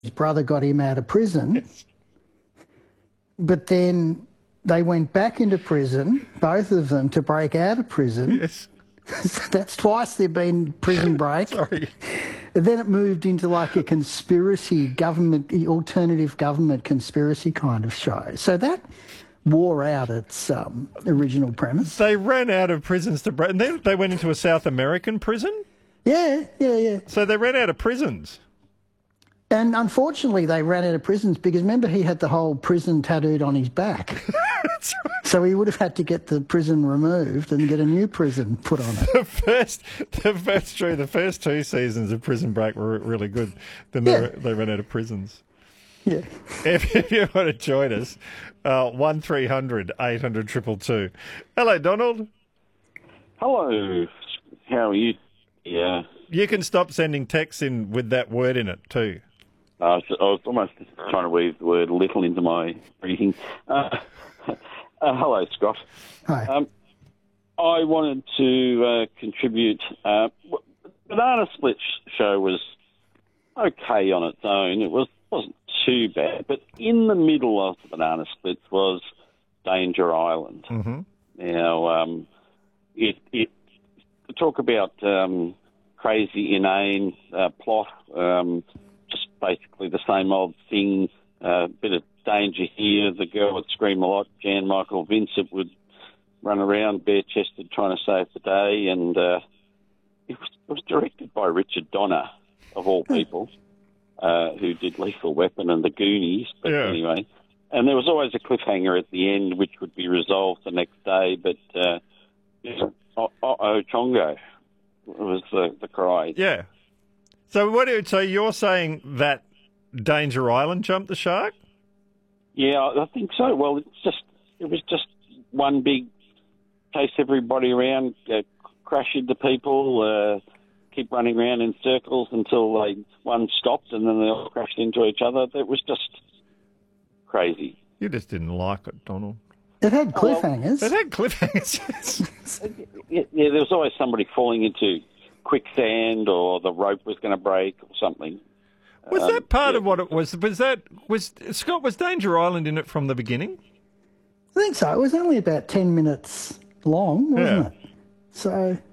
his brother got him out of prison, but then they went back into prison, both of them, to break out of prison. Yes. That's twice they've been prison break. Sorry. And then it moved into like a conspiracy government, alternative government conspiracy kind of show. So that wore out its original premise. They ran out of prisons to break, and then they went into a South American prison? Yeah. So they ran out of prisons. And unfortunately, they ran out of prisons because remember he had the whole prison tattooed on his back. That's right. So he would have had to get the prison removed and get a new prison put on it. The first two seasons of Prison Break were really good. Then they ran out of prisons. Yeah. If you want to join us, 1300 800 222. Hello, Donald. Hello. How are you? Yeah. You can stop sending texts in with that word in it too. I was almost trying to weave the word little into my greeting. Hello, Scott. Hi. I wanted to contribute. Banana Split show was okay on its own. It wasn't too bad, but in the middle of the Banana Splits was Danger Island. Mm-hmm. Now, it talk about crazy, inane plot, just basically the same old thing, bit of danger here. The girl would scream a lot. Jan Michael Vincent would run around bare-chested trying to save the day, and it was directed by Richard Donner, of all people, who did Lethal Weapon and The Goonies. But anyway, and there was always a cliffhanger at the end, which would be resolved the next day. But Chongo was the cry. Yeah. So you're saying that Danger Island jumped the shark? Yeah, I think so. Well, it was just one big chase everybody around, crash into people, keep running around in circles until one stopped and then they all crashed into each other. It was just crazy. You just didn't like it, Donald. It had cliffhangers. It had cliffhangers. Yeah, there was always somebody falling into quicksand or the rope was going to break or something. Was that part of what it was? Was Danger Island in it from the beginning? I think so. It was only about 10 minutes long, wasn't it? So